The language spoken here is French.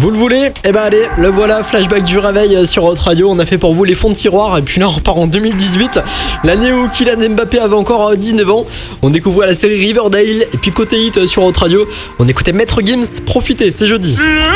Vous le voulez? Eh ben allez, le voilà, flashback du réveil sur Hot Radio. On a fait pour vous les fonds de tiroir et puis là on repart en 2018, l'année où Kylian Mbappé avait encore 19 ans. On découvrait la série Riverdale et puis côté hit sur Hot Radio, on écoutait Maître Gims. Profitez, c'est jeudi.